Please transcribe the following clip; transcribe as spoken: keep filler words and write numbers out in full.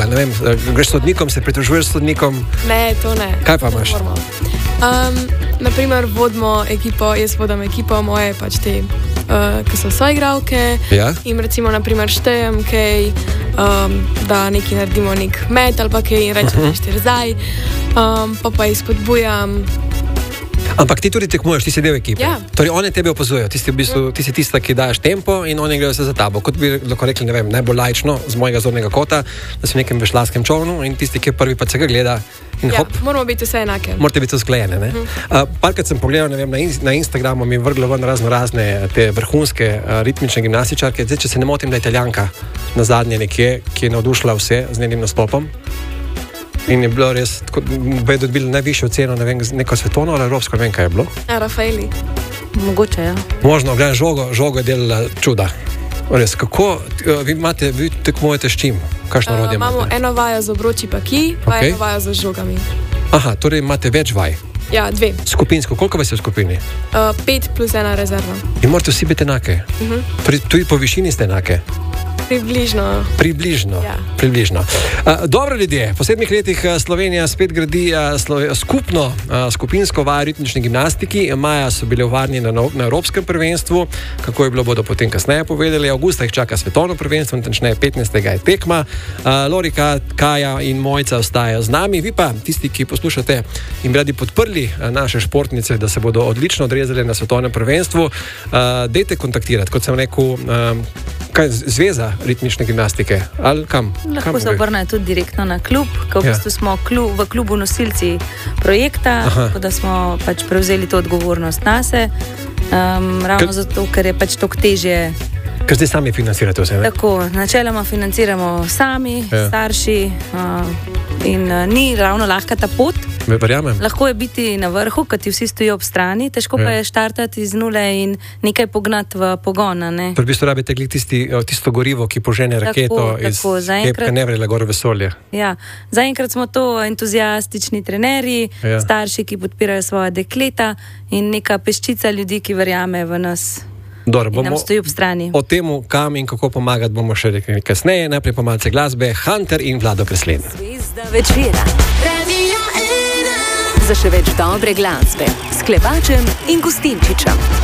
vloga? Ne vem, greš sodnikom, se pritožuješ sodnikom? Ne, to ne. Kaj pa imaš? Um, naprimer, vodimo ekipo, jaz vodim ekipo, moje pač te, uh, ki so soigralke. Ja? In recimo, naprimer, štejem kaj, um, da nekaj naredimo nek met ali pa kaj in rečem, da štiri zdaj, um, pa pa jih spodbujam. Ampak ti tudi tekmuješ, ti si del ekipe. Ja. Torej, oni tebe opozujejo, ti si, v bistvu, ti si tista, ki daš tempo in oni grejo se za tabo. Kot bi lahko rekli, ne vem, najbolj laično z mojega zornega kota, da si v nekem vešlaskem čovnu in tisti, ki prvi pa se ga gleda in Ja, hop. moramo biti vse enake. Morate biti usklajene. Uh -huh. uh, Parkrat sem pogledal, ne vem, na, in, na Instagramu mi je vrglo ven razno razne te vrhunske uh, ritmične gimnastičarke. Zdaj, če se ne motim, da je Italijanka na zadnje nekje, ki je navdušila vse z njenim nastopom. In je bilo res, da je dobil najvišjo ceno, ne vem, neko svetovno ali evropsko, ne vem, kaj je bilo. Ja, Rafaeli. Mogoče, ja. Možno, gledaj, žogo, žogo je delala čuda. Res, kako, vi imate, vi tekmujete s čim? Kakšno Uh, orodje imamo imate? eno vajo z obroči pa ki, pa Ok. eno vajo z žogami. Aha, torej imate več vaj. Ja, dve. Skupinsko, koliko vas je v skupini? Uh, pet plus ena rezerva. In morate vsi biti enake. Uh -huh. Torej, tudi po višini ste enake. Približno. Približno. Ja. Približno. Uh, dobro, ljudje, po sedmih letih uh, Slovenija spet gradi uh, slo, skupno uh, skupinsko vajo ritmični gimnastiki. Maja so bile v Varni na, na Evropskem prvenstvu, kako je bilo, bodo potem kasneje povedali. Avgusta jih čaka svetovno prvenstvo, natančneje petnajstega je tekma. Uh, Lorika, Kaja in Mojca ostajajo z nami. Vi pa, tisti, ki poslušate in bi radi podprli uh, naše športnice, da se bodo odlično odrezali na svetovnem prvenstvu, uh, dejte kontaktirati, kot sem rekel. Uh, Kaj, zveza ritmične gimnastike? Ali kam? Lahko kam se obrnejo tudi direktno na klub, ker v Ja. bistvu smo klub, v klubu nosilci projekta, Aha. tako da smo pač prevzeli to odgovornost nase, um, ravno Ker- zato, ker je pač toliko težje. Ker zdaj sami financirate vse, ne? Tako, načeloma financiramo sami, Ja. ja. starši uh, in uh, ni ravno lahka ta pot. Verjamem. Lahko je biti na vrhu, ker ti vsi stojijo ob strani, težko Ja. pa je štartati iz nule in nekaj pognati v pogon. a ne. Torej, v bistvu rabite glih tisti, tisto gorivo, ki požene Tako, raketo iz tako, zaenkrat- Cape Canaveral gor v vesolje. Ja. Zaenkrat smo to entuzijastični trenerji, Ja. ja. starši, ki podpirajo svoja dekleta in neka peščica ljudi, ki verjame v nas Dobro, in nam bomo stoji ob strani. o tem, kam in kako pomagati, bomo še rekli kasneje. Najprej pa malce glasbe. Hunter in Vlado Kreslin. Zvezda večera. Radio ena. Za še več dobre glasbe s Klepačem in Gustinčičem.